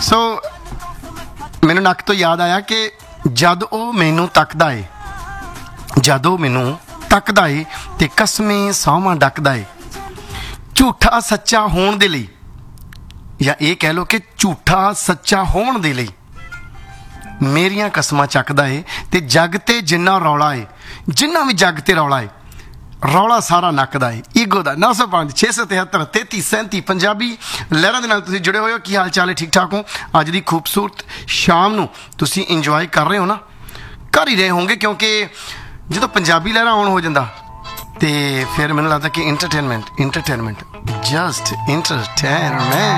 ਸੋ ਮੈਨੂੰ ਨੱਕ ਤੋਂ ਯਾਦ ਆਇਆ ਕਿ ਜਦ ਉਹ ਮੈਨੂੰ ਤੱਕਦਾ ਏ, ਜਦ ਉਹ ਮੈਨੂੰ ਤੱਕਦਾ ਏ ਤੇ ਕਸਮੇ ਸਹੁੰਵਾਂ ਡੱਕਦਾ ਏ, ਝੂਠਾ ਸੱਚਾ ਹੋਣ ਦੇ ਲਈ, ਜਾਂ ਇਹ ਕਹਿ ਲਓ ਕਿ ਝੂਠਾ ਸੱਚਾ ਹੋਣ ਦੇ ਲਈ ਮੇਰੀਆਂ ਕਸਮਾਂ ਚੱਕਦਾ ਏ। ਤੇ ਜੱਗ ਤੇ ਜਿੰਨਾ ਰੌਲਾ ਏ, ਜਿੰਨਾ ਵੀ ਜੱਗ ਤੇ ਰੌਲਾ ਏ, ਰੌਲਾ ਸਾਰਾ ਨੱਕ ਦਾ ਏ, ਈਗੋ ਦਾ। 905 673 33 37 ਪੰਜਾਬੀ ਲਹਿਰਾਂ ਦੇ ਨਾਲ ਤੁਸੀਂ ਜੁੜੇ ਹੋਏ ਹੋ। ਕੀ ਹਾਲ ਚਾਲ ਹੈ? ਠੀਕ ਠਾਕ ਹੋ? ਅੱਜ ਦੀ ਖੂਬਸੂਰਤ ਸ਼ਾਮ ਨੂੰ ਤੁਸੀਂ ਇੰਜੋਏ ਕਰ ਰਹੇ ਹੋ ਨਾ? ਕਰ ਹੀ ਰਹੇ ਹੋਣਗੇ, ਕਿਉਂਕਿ ਜਦੋਂ ਪੰਜਾਬੀ ਲਹਿਰਾਂ ਆਨ ਹੋ ਜਾਂਦਾ ਤੇ ਫਿਰ ਮੈਨੂੰ ਲੱਗਦਾ ਕਿ ਇੰਟਰਟੇਨਮੈਂਟ ਜਸਟ ਇੰਟਰਟੇਨਮੈਂਟ